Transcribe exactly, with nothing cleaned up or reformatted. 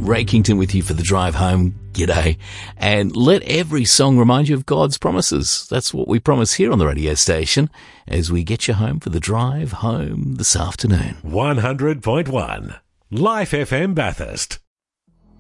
Ray Kington with you for the drive home. G'day. And let every song remind you of God's promises. That's what we promise here on the radio station as we get you home for the drive home this afternoon. one hundred point one Life F M Bathurst.